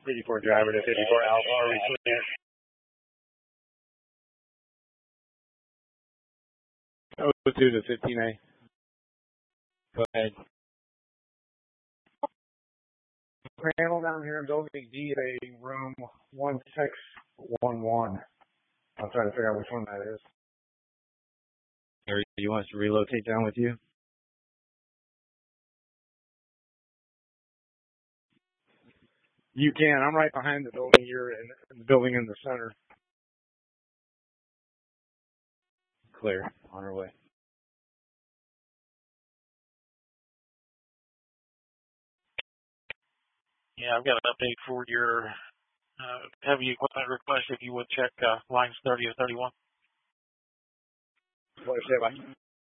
54 driver to 54 Alpha. Are we clear? 02 to 15A. Go ahead. Panel down here in building DA, room 1611. I'll try to figure out which one that is. Or you want us to relocate down with you? You can. I'm right behind the building. You're in the building in the center. Clear. On our way. Yeah, I've got an update for your heavy equipment request. If you would check lines 30 to 31. What is it?